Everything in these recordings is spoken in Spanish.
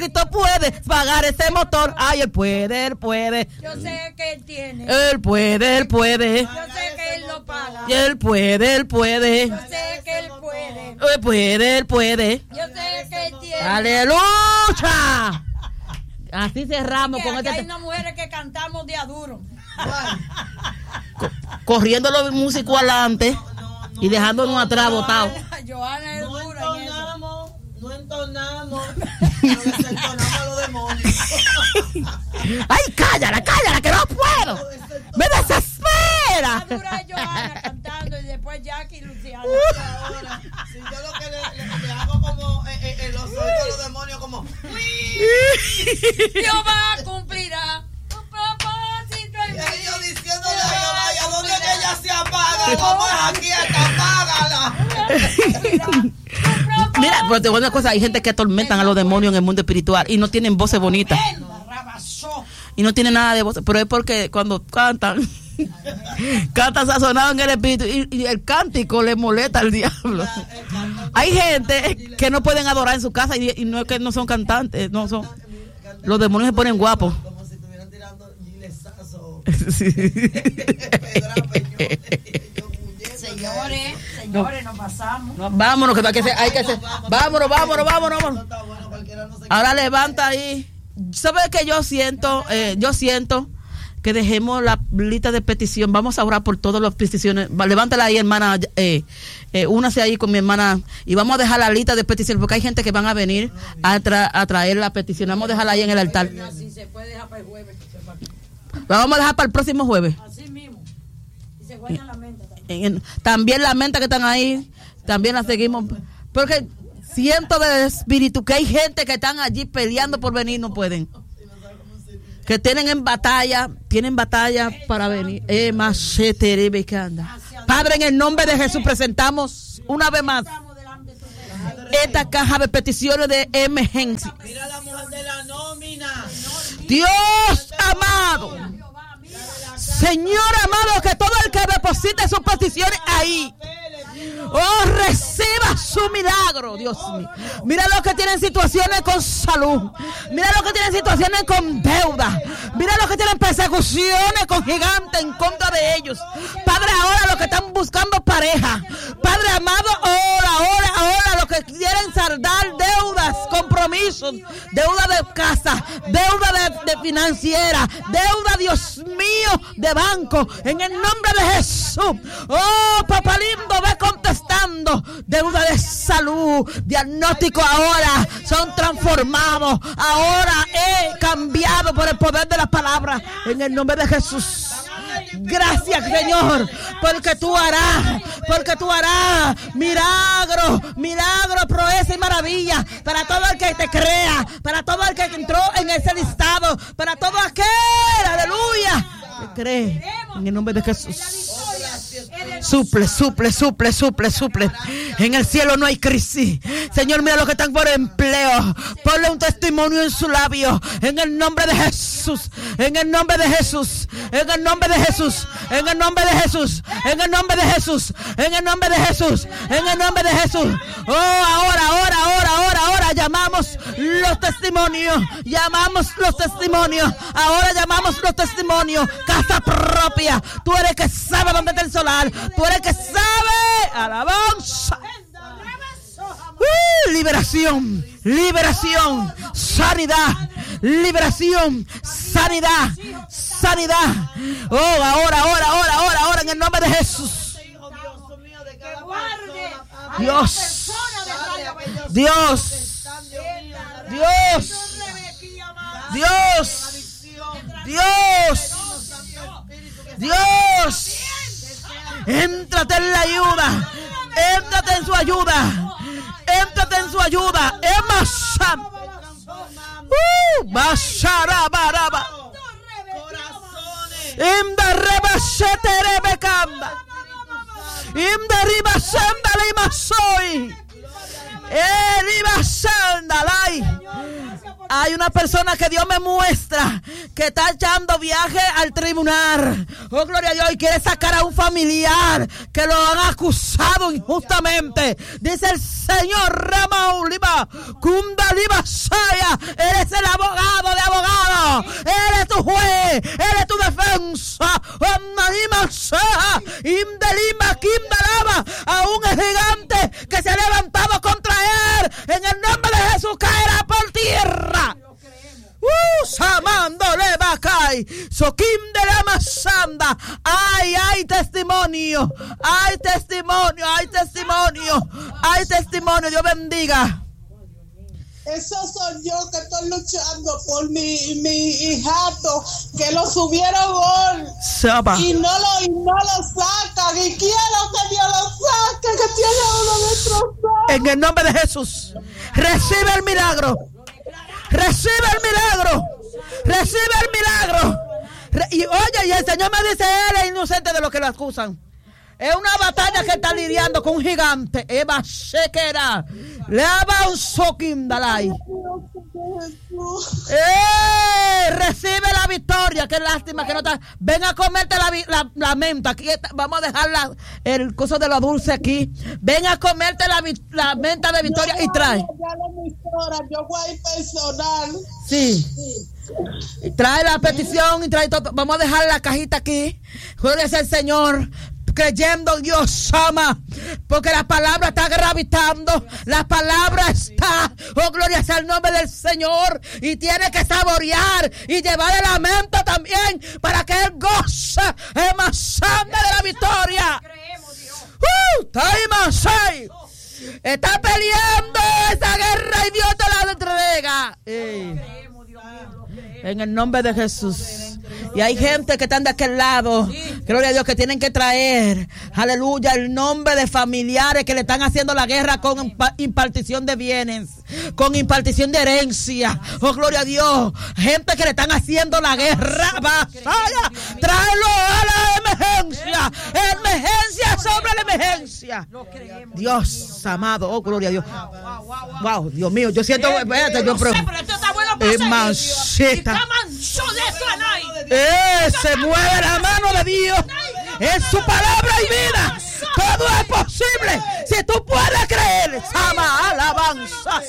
Cristo puede pagar ese motor. Ay, Él puede. Yo sé que Él tiene. Él puede. Yo sé que Él lo paga. Él puede. Yo sé que Él puede. Él puede. Yo sé que Él tiene. ¡Aleluya! Así cerramos con Aquí hay este. unas mujeres que cantamos de a duro. Corriendo los músicos adelante y dejándonos atrás botados. Johanna es dura en eso. No entonamos, pero desentonamos a los demonios. ¡Ay, cállala, que no puedo! ¡Me desespera! La dura es Johanna cantando y después Jackie y Luciana. Ahora, si yo lo que le hago como en los oídos de los demonios, como Jehová cumplirá tu propósito en y mí. ellos diciéndole a Jehová, ¿y a dónde que ella se apaga? ¿Cómo es aquí? Apágala. Mira, pero te voy a decir una cosa, hay gente que atormentan a los demonios en el mundo espiritual y no tienen voces bonitas. Y no tienen nada de voz, pero es porque cuando cantan sazonado en el espíritu y el cántico le molesta al diablo. Hay gente que no pueden adorar en su casa y no es que no son cantantes, no son. Los demonios se ponen guapos. Como si estuvieran tirando gilesazo. Señores, nos pasamos. No, vámonos, que hay que ser. Vámonos. Ahora levanta ahí. ¿Sabes qué yo siento? Yo siento que dejemos la lista de petición. Vamos a orar por todas las peticiones. Levántala ahí, hermana. Únase ahí con mi hermana y vamos a dejar la lista de peticiones porque hay gente que van a venir a traer la petición. Vamos a dejarla ahí en el altar. Así se puede dejar para el jueves. La vamos a dejar para el próximo jueves. Así mismo. Y se guardan la menta también. También las mentas que están ahí, también las seguimos. Porque siento del espíritu que hay gente que están allí peleando por venir, no pueden. Que tienen batalla para venir. Padre, en el nombre de Jesús presentamos una vez más esta caja de peticiones de emergencia. Mira la mujer de la nómina. Dios amado, Señor amado, que todo el que deposite sus peticiones ahí, reciba su milagro, Dios mío. Mira los que tienen situaciones con salud. Mira los que tienen situaciones con deuda. Mira los que tienen persecuciones con gigantes en contra de ellos. Padre, ahora los que están buscando pareja. Padre amado, ahora los que quieren saldar deudas, compromisos, deuda de casa, deuda de financiera, deuda, Dios mío, de banco. En el nombre de Jesús. Oh, papá lindo, ve contestando. Deuda de salud, diagnóstico ahora son transformados. Ahora he cambiado por el poder de la palabra. En el nombre de Jesús. Gracias, Señor, porque tú harás milagro, proeza y maravilla para todo el que te crea, para todo el que entró en ese listado, para todo aquel, aleluya, que cree en el nombre de Jesús. Suple. En el cielo no hay crisis. Señor, mira los que están por empleo. Ponle un testimonio en su labio. En el nombre de Jesús. En el nombre de Jesús. En el nombre de Jesús. En el nombre de Jesús. En el nombre de Jesús. En el nombre de Jesús. En el nombre de Jesús. Oh, ahora. Llamamos los testimonios. Ahora llamamos los testimonios. Casa propia. Tú eres que sabe dónde está el solar. Tú eres que sabe. Alabanza. Liberación. Sanidad. Oh, ahora en el nombre de Jesús. Dios. Éntrate en la ayuda. Éntrate en su ayuda. Emasam. Basarabaraba. Imda rebashete rebekamba. Imda ribasanda limasoi. Ribasanda lai. Hay una persona que Dios me muestra que está echando viaje al tribunal. Oh, gloria a Dios. Y quiere sacar a un familiar que lo han acusado injustamente. Dice el Señor Rama Uliba, Kundaliba Saya. Eres el abogado de abogados. Eres tu juez. Eres tu defensa. Onalima Sea. Indelima Kindalaba. A un gigante que se ha levantado contra él. En el nombre de Jesús caerá por tierra. Samándole Bacay, Soquim de la Masanda. Hay testimonio, hay testimonio, hay testimonio, hay testimonio. Dios bendiga. Eso soy yo que estoy luchando por mi hijato, que lo subieron gol y no lo sacan, y quiero que Dios lo saque, que tiene uno destrozado. En el nombre de Jesús, recibe el milagro. Recibe el milagro. Recibe el milagro. Y oye, y el Señor me dice, él es inocente de lo que lo acusan. Es una batalla que está lidiando con un gigante. Eva Shekera. Le avanzó Kindalay. Recibe la victoria. Qué lástima que no está. Ven a comerte la menta. Aquí vamos a dejar el coso de lo dulce aquí. Ven a comerte la menta de victoria y trae. Yo voy a ir personal. Sí. Trae la petición y trae todo. Vamos a dejar la cajita aquí. Gloria al Señor. Creyendo en Dios ama, porque la palabra está gravitando, la palabra está, oh gloria sea el nombre del Señor, y tiene que saborear y llevar el lamento también para que él goce el masanda de la victoria. Está peleando esa guerra y Dios te la entrega. En el nombre de Jesús. Y hay gente que están de aquel lado, gloria a Dios, que tienen que traer, aleluya, el nombre de familiares que le están haciendo la guerra con impartición de bienes, con impartición de herencia. Oh, gloria a Dios. Gente que le están haciendo la guerra. Vaya, tráelo a la emergencia. Emergencia sobre la emergencia. Dios amado, oh, gloria a Dios. Wow, Dios mío, yo siento, espérate, yo se mueve la mano de Dios en su palabra y vida. Todo es posible si tú puedes creer. Sama, alabanza.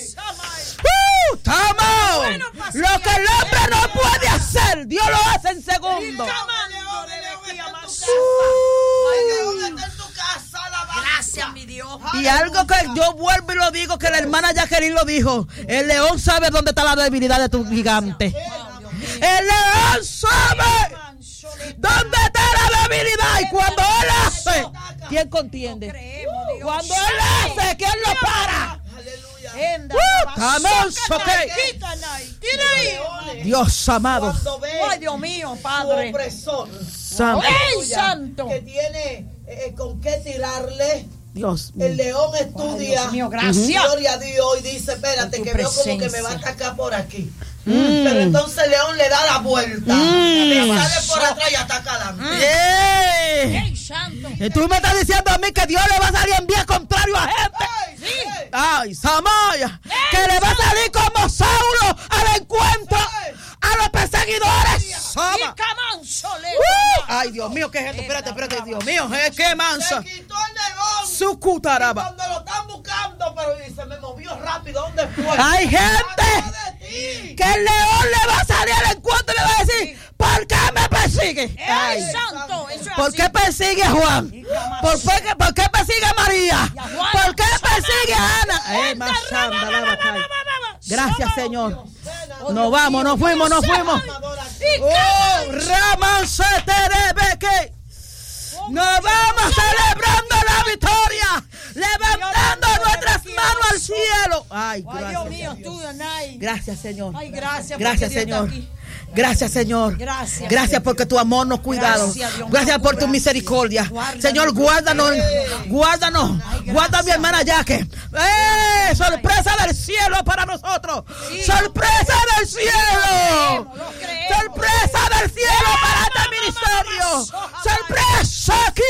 Lo que el hombre no puede hacer, Dios lo hace en segundo. Gracias, mi Dios. Y algo que yo vuelvo y lo digo, que la hermana Jacqueline lo dijo: el león sabe dónde está la debilidad de tu gigante. El león sabe dónde está la debilidad. Y cuando él hace, ¿quién contiende? Cuando él hace, ¿quién lo para? Dios amado. Ay, Dios mío, Padre. Santo. Que tiene con qué tirarle. Dios mío. El león estudia. Dios mío, gracias. Gloria a Dios. Y dice, espérate, que veo como que me va a atacar por aquí. Pero entonces el león le da la vuelta. Le sale por atrás y ataca adelante. Y tú me estás diciendo a mí que Dios le va a salir en vía contrario a gente. Ay, Samaya. Que le va a salir como Saulo al encuentro a los perseguidores. Ay, Dios mío, ¿qué es esto? Espérate, Dios mío, qué mansa. Se quitó el león. Su cutaraba. Cuando lo están buscando, pero se me movió rápido. ¿Dónde fue? Hay gente que el león le va a salir al encuentro y le va a decir: ¿por qué me persigue? Ay, santo, eso es ¿por qué persigue a Juan? ¿Por qué persigue a María? ¿Por qué persigue a Ana? Gracias, Señor. Nos vamos, nos fuimos. Oh, Raman se Terebeque. Nos vamos celebrando la victoria, levantando nuestras manos al cielo. Ay, gracias, Señor. Gracias, Señor. Gracias, Señor. Gracias porque tu amor nos cuidado. Gracias por tu misericordia. Señor, guárdanos. Guarda a mi hermana Jaque. Sorpresa del cielo para nosotros. Sorpresa del cielo. Sorpresa del cielo para este ministerio. Sorpresa aquí.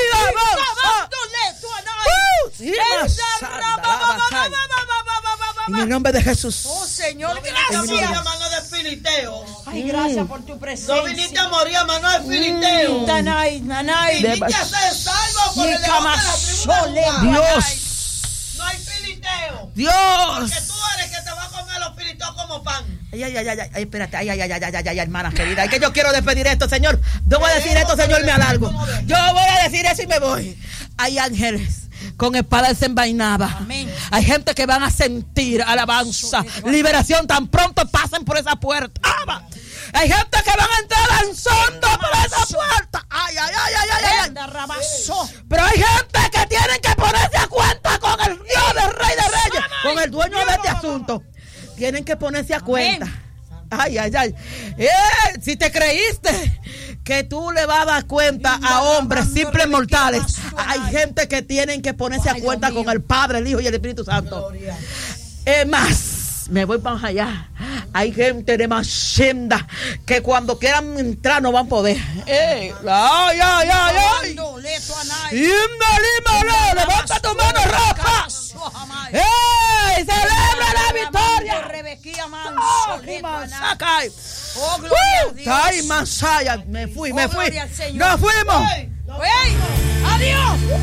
En el nombre de Jesús. Oh, Señor, gracias. filisteo. Ay, gracias por tu presencia. No viniste a morir a mano de filisteo. Nanay. Viniste a ser salvo por el león de la tribu de Judá. Dios. No hay filisteo. Dios. Porque tú eres que te va a comer los filisteos como pan. Ay, espérate, ay, hermana querida, es que yo quiero despedir esto, Señor. Yo voy a decir esto, Señor, me alargo. Yo voy a decir eso y me voy. Hay ángeles con espada desenvainada. Amén. Hay gente que van a sentir alabanza, liberación tan pronto pasen por esa puerta. Hay gente que van a entrar danzando por esa puerta. Ay. Pero hay gente que tienen que ponerse a cuenta con el Dios del Rey de Reyes, con el dueño de este asunto. Tienen que ponerse a cuenta. Ay. Si te creíste que tú le vas a dar cuenta a hombres simples mortales, hay gente que tienen que ponerse a cuenta con el Padre, el Hijo y el Espíritu Santo. Es más, me voy para allá. Hay gente de Mashenda que cuando quieran entrar no van a poder. Ay. Levanta tu mano roja. Celebra la victoria. Me fui. Nos fuimos. Adiós.